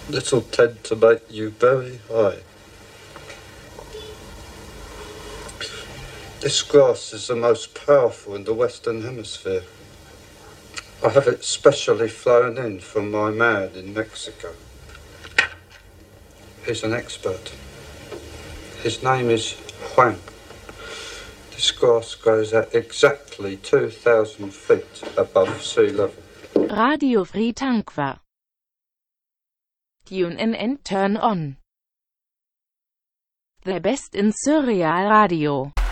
This'll tend to make you very high. This grass is the most powerful in the Western Hemisphere. I have it specially flown in from my man in Mexico. He's an expert. His name is Juan. This grass grows at exactly 2,000 feet above sea level. Radio Free Tankwa. Tune in and turn on. The best in Surreal Radio.